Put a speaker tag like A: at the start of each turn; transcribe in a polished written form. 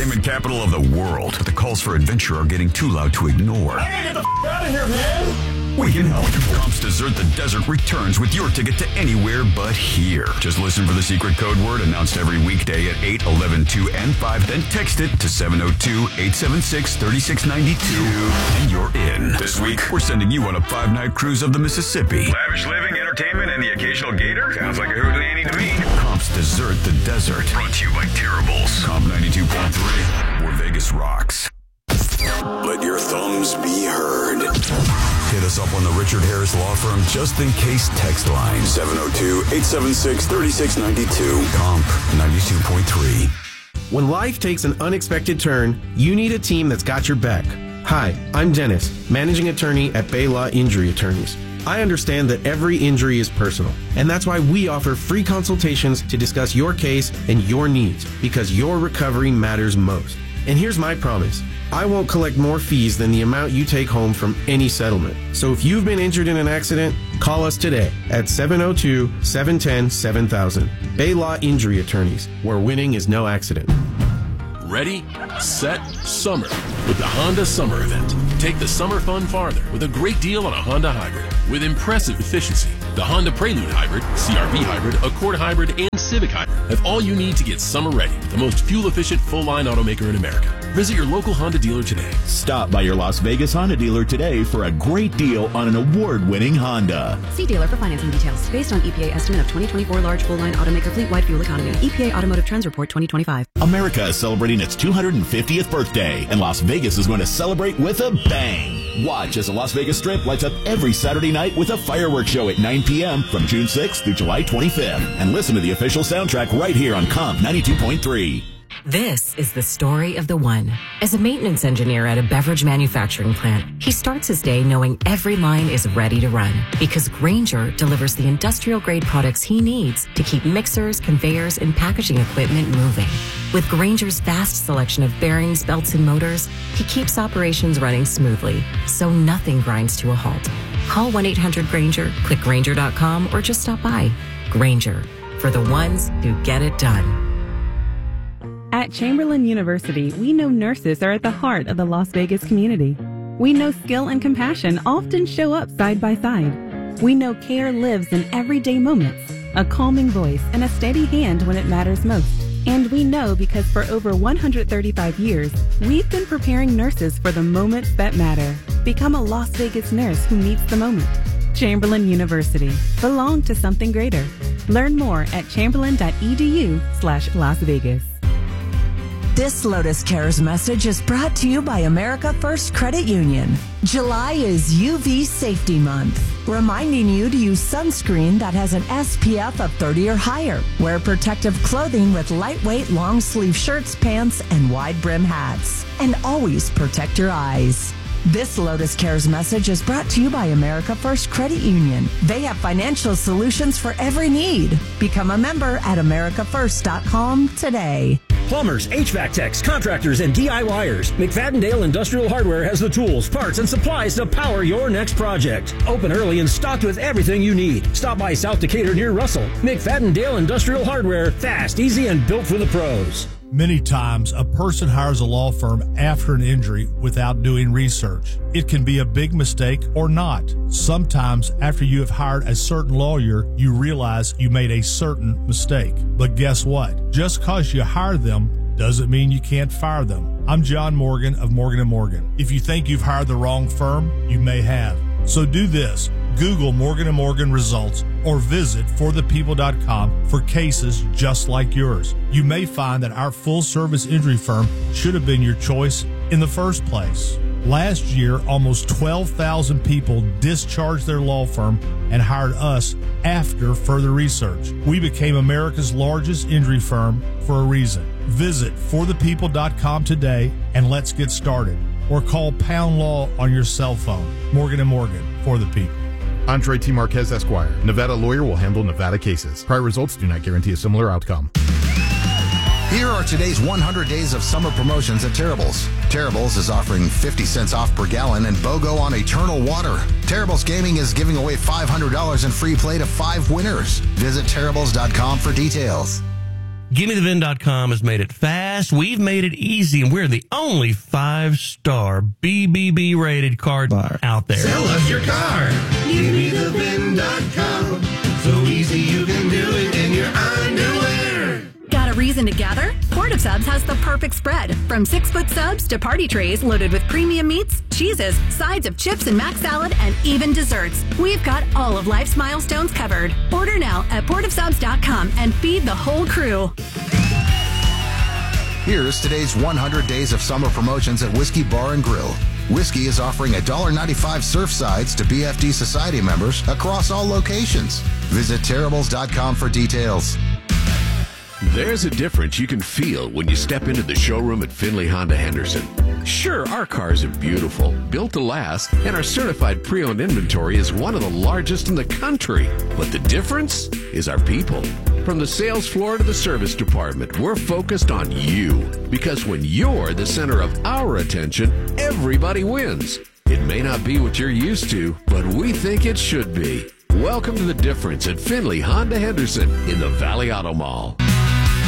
A: entertainment capital of the world. But the calls for adventure are getting too loud to ignore.
B: Hey, get the out of here, man!
A: We can help you. Comp's Dessert the Desert returns with your ticket to anywhere but here. Just listen for the secret code word announced every weekday at 8, 11, 2, and 5. Then text it to 702-876-3692. And you're in. This week, we're sending you on a 5-night cruise of the Mississippi.
C: Lavish living, entertainment, and the occational gator? Sounds like a hootenanny to me.
A: Comp's Dessert the Desert. Brought to you by Terribles. Comp 92.3, where Vegas rocks. Let your thumbs be heard. Hit us up on the Richard Harris Law Firm just in case text line 702-876-3692. Comp 92.3.
D: When life takes an unexpected turn, you need a team that's got your back. Hi, I'm Dennis, managing attorney at Bay Law Injury Attorneys. I understand that every injury is personal, and that's why we offer free consultations to discuss your case and your needs, because your recovery matters most. And here's my promise. I won't collect more fees than the amount you take home from any settlement. So if you've been injured in an accident, call us today at 702-710-7000. Bay Law Injury Attorneys, where winning is no accident.
E: Ready, set, summer with the Honda Summer Event. Take the summer fun farther with a great deal on a Honda Hybrid with impressive efficiency. The Honda Prelude Hybrid, CR-V Hybrid, Accord Hybrid, and Civic Hybrid have all you need to get summer ready. The most fuel-efficient full-line automaker in America. Visit your local Honda dealer today.
F: Stop by your Las Vegas Honda dealer today for a great deal on an award-winning Honda.
G: See dealer for financing details. Based on EPA estimate of 2024 large full-line automaker fleet-wide fuel economy. EPA Automotive Trends Report 2025.
F: America is celebrating its 250th birthday, and Las Vegas is going to celebrate with a bang. Watch as the Las Vegas Strip lights up every Saturday night with a fireworks show at 9 p.m. from June 6th through July 25th. And listen to the official soundtrack right here on Comp 92.3.
H: This is the story of the one. As a maintenance engineer at a beverage manufacturing plant, he starts his day knowing every line is ready to run because Grainger delivers the industrial-grade products he needs to keep mixers, conveyors, and packaging equipment moving. With Grainger's vast selection of bearings, belts, and motors, he keeps operations running smoothly, so nothing grinds to a halt. Call 1-800-GRAINGER, click Grainger.com, or just stop by. Grainger, for the ones who get it done.
I: At Chamberlain University, we know nurses are at the heart of the Las Vegas community. We know skill and compassion often show up side by side. We know care lives in everyday moments, a calming voice and a steady hand when it matters most. And we know because for over 135 years, we've been preparing nurses for the moments that matter. Become a Las Vegas nurse who meets the moment. Chamberlain University. Belong to something greater. Learn more at chamberlain.edu/Las Vegas.
J: This Lotus Cares message is brought to you by America First Credit Union. July is UV Safety Month, reminding you to use sunscreen that has an SPF of 30 or higher. Wear protective clothing with lightweight long sleeve shirts, pants, and wide brim hats. And always protect your eyes. This Lotus Cares message is brought to you by America First Credit Union. They have financial solutions for every need. Become a member at americafirst.com today.
K: Plumbers, HVAC techs, contractors, and DIYers. McFadden-Dale Industrial Hardware has the tools, parts, and supplies to power your next project. Open early and stocked with everything you need. Stop by South Decatur near Russell. McFadden-Dale Industrial Hardware. Fast, easy, and built for the pros.
L: Many times, a person hires a law firm after an injury without doing research. It can be a big mistake or not. Sometimes, after you have hired a certain lawyer, you realize you made a certain mistake. But guess what? Just because you hire them doesn't mean you can't fire them. I'm John Morgan of Morgan & Morgan. If you think you've hired the wrong firm, you may have. So do this. Google Morgan & Morgan results or visit forthepeople.com for cases just like yours. You may find that our full-service injury firm should have been your choice in the first place. Last year, almost 12,000 people discharged their law firm and hired us after further research. We became America's largest injury firm for a reason. Visit forthepeople.com today and let's get started. Or call Pound Law on your cell phone. Morgan & Morgan, for the people.
M: Andre T. Marquez, Esquire. Nevada lawyer will handle Nevada cases. Prior results do not guarantee a similar outcome.
N: Here are today's 100 days of summer promotions at Terribles. Terribles is offering 50 cents off per gallon and BOGO on Eternal Water. Terribles Gaming is giving away $500 in free play to 5 winners. Visit Terribles.com for details.
O: GimmeTheVin.com has made it fast. We've made it easy, and we're the only 5-star BBB rated car buyer out there.
P: Sell us your car. GimmeTheVin.com. So easy you can do it in your underwear.
Q: Got a reason to gather? Port of Subs has the perfect spread. From 6-foot subs to party trays loaded with premium meats, cheeses, sides of chips and mac salad, and even desserts. We've got all of life's milestones covered. Order now at portofsubs.com and feed the whole crew.
N: Here's today's 100 Days of Summer promotions at Whiskey Bar and Grill. Whiskey is offering $1.95 surf sides to BFD Society members across all locations. Visit Terribles.com for details.
R: There's a difference you can feel when you step into the showroom at Findlay Honda Henderson. Sure, our cars are beautiful, built to last, and our certified pre-owned inventory is one of the largest in the country. But the difference is our people. From the sales floor to the service department, we're focused on you. Because when you're the center of our attention, everybody wins. It may not be what you're used to, but we think it should be. Welcome to The Difference at Findlay Honda Henderson in the Valley Auto Mall.